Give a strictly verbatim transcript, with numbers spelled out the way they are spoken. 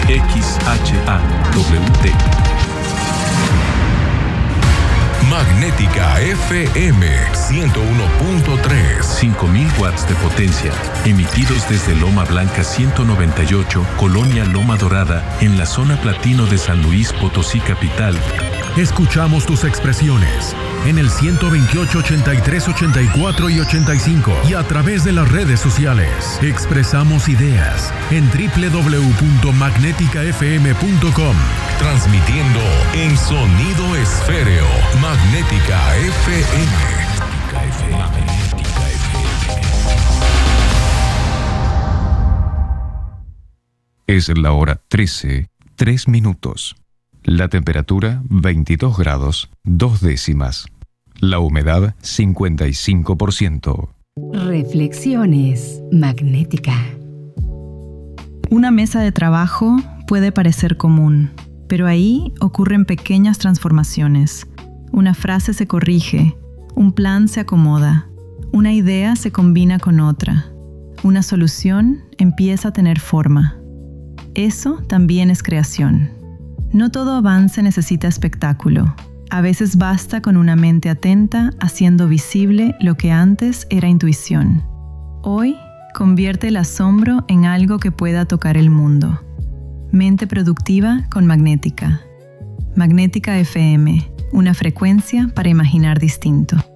X H A W T. Magnética F M ciento uno punto tres. cinco mil watts de potencia, emitidos desde Loma Blanca ciento noventa y ocho, Colonia Loma Dorada, en la zona platino de San Luis Potosí capital. Escuchamos tus expresiones en el ciento veintiocho, ochenta y tres, ochenta y cuatro y ochenta y cinco y a través de las redes sociales. Expresamos ideas en doble u doble u doble u punto magnética f m punto com. Transmitiendo en sonido esféreo. Magnética F M. Magnética F M. Es la hora trece, tres minutos. La temperatura veintidós grados, dos décimas. La humedad cincuenta y cinco por ciento. Reflexiones Magnética. Una mesa de trabajo puede parecer común, pero ahí ocurren pequeñas transformaciones. Una frase se corrige, un plan se acomoda, una idea se combina con otra, una solución empieza a tener forma. Eso también es creación. No todo avance necesita espectáculo. A veces basta con una mente atenta haciendo visible lo que antes era intuición. Hoy, convierte el asombro en algo que pueda tocar el mundo. Mente productiva con Magnética. Magnética F M, una frecuencia para imaginar distinto.